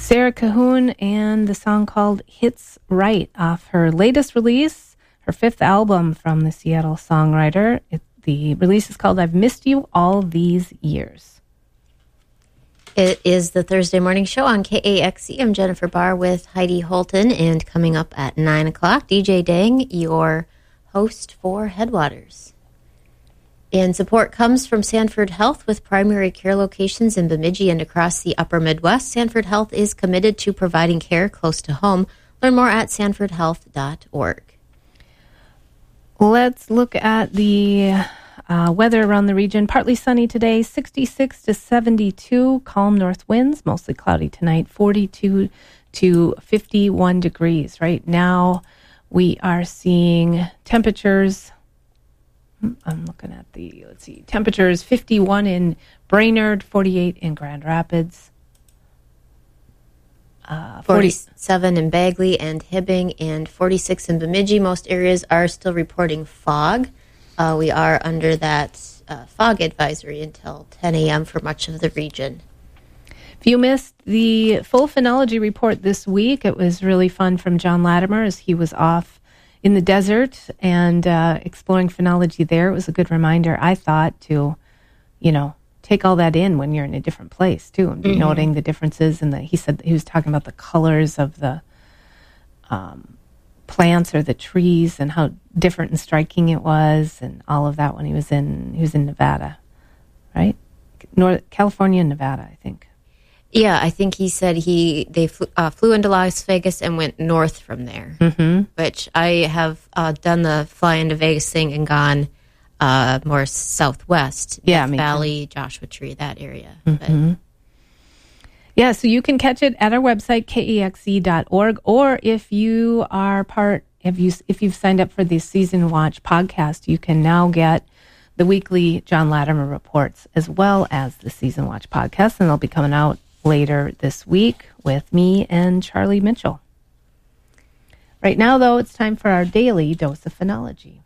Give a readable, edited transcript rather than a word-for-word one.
Sarah Cahoon and the song called Hits Right off her latest release, her fifth album from the Seattle songwriter. The release is called I've Missed You All These Years. It is the Thursday morning show on KAXE. I'm Jennifer Barr with Heidi Holton, and coming up at 9 o'clock, DJ Dang, your host for Headwaters. And support comes from Sanford Health with primary care locations in Bemidji and across the upper Midwest. Sanford Health is committed to providing care close to home. Learn more at sanfordhealth.org. Let's look at the weather around the region. Partly sunny today, 66 to 72, calm north winds, mostly cloudy tonight, 42 to 51 degrees. Right now, we are seeing temperatures. I'm looking at temperatures 51 in Brainerd, 48 in Grand Rapids. 47 in Bagley and Hibbing, and 46 in Bemidji. Most areas are still reporting fog. We are under that fog advisory until 10 a.m. for much of the region. If you missed the full phenology report this week, it was really fun from John Latimer as he was off in the desert and exploring phenology there. It was a good reminder, I thought, to, take all that in when you're in a different place, too, and be noting the differences. And he said he was talking about the colors of the plants or the trees and how different and striking it was, and all of that when he was in Nevada, right? California and Nevada, I think. Yeah, I think he said they flew into Las Vegas and went north from there, which I have done the fly into Vegas thing and gone more southwest, Death Valley, Joshua Tree, that area. Yeah, so you can catch it at our website, kexe.org, or if you are if you've signed up for the Season Watch podcast, you can now get the weekly John Latimer reports as well as the Season Watch podcast, and they'll be coming out later this week with me and Charlie Mitchell. Right now, though, it's time for our daily dose of phenology.